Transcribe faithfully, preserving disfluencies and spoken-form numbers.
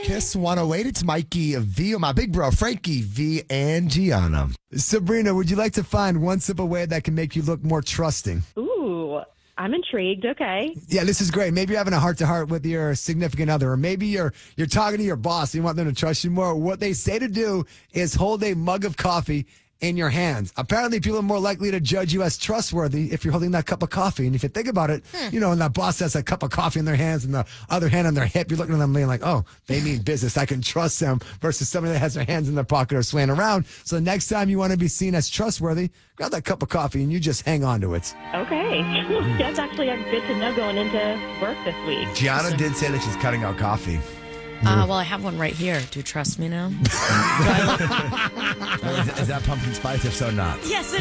Kiss one oh eight. It's Mikey V, my big bro, Frankie V, and Gianna. Sabrina, would you like to find one simple way that can make you look more trusting? Ooh, I'm intrigued. Okay. Yeah, this is great. Maybe you're having a heart-to-heart with your significant other, or maybe you're you're talking to your boss and you want them to trust you more. What they say to do is hold a mug of coffee in your hands. Apparently, people are more likely to judge you as trustworthy if you're holding that cup of coffee. And if you think about it, hmm. you know, and that boss has a cup of coffee in their hands and the other hand on their hip, you're looking at them being like, oh, they mean business. I can trust them versus somebody that has their hands in their pocket or swaying around. So next time you want to be seen as trustworthy, grab that cup of coffee and you just hang on to it. Okay. That's actually good to know going into work this week. Gianna did say that she's cutting out coffee. Uh, well, I have one right here. Do you trust me now? is, is that pumpkin spice? If so, not. Yes,